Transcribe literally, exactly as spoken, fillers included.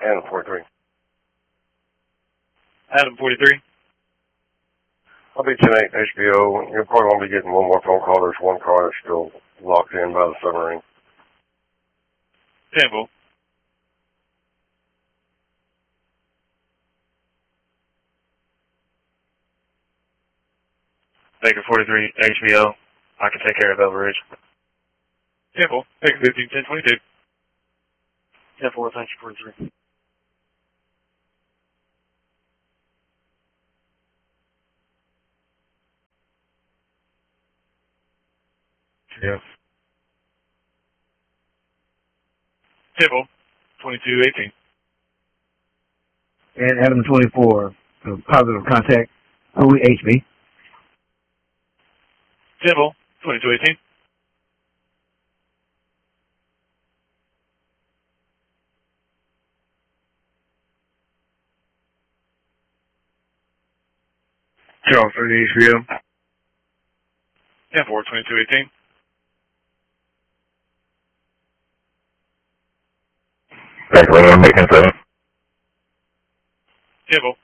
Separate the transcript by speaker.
Speaker 1: Adam forty-three.
Speaker 2: Adam forty-three.
Speaker 1: I'll be ten eight H B O. You'll probably won't be getting one more phone call. There's one car that's still locked in by the submarine.
Speaker 2: Temple. Baker forty-three, H B O. I can take care of Elver Ridge. Temple. Baker fifteen, ten twenty-two. ten four, thank you, forty-three.
Speaker 1: Yes.
Speaker 2: Temple. twenty-two eighteen.
Speaker 3: And Adam twenty-four, so positive contact. Only H B.
Speaker 2: Temple. twenty-two eighteen.
Speaker 1: Charles thirty H B O.
Speaker 2: ten four, twenty-two eighteen.
Speaker 1: Back later, making seven.
Speaker 2: Temple.